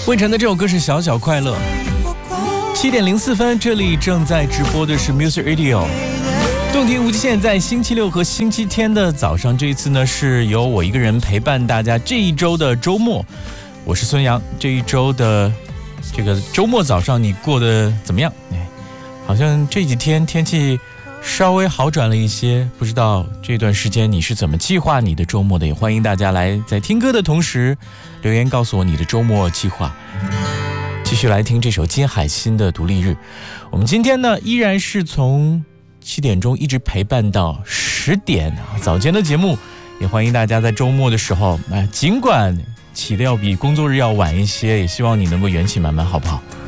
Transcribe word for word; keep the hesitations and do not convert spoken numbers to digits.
魏晨的这首歌是小小快乐。七点零四分，这里正在直播的是 Music Radio 动听无极限，在星期六和星期天的早上，这一次呢是由我一个人陪伴大家这一周的周末。我是孙杨，这一周的这个周末早上你过得怎么样？好像这几天天气稍微好转了一些，不知道这段时间你是怎么计划你的周末的？也欢迎大家来在听歌的同时留言告诉我你的周末计划。继续来听这首金海心的独立日。我们今天呢依然是从七点钟一直陪伴到十点啊，早间的节目，也欢迎大家在周末的时候，哎，尽管起的要比工作日要晚一些，也希望你能够元气满满，好不好？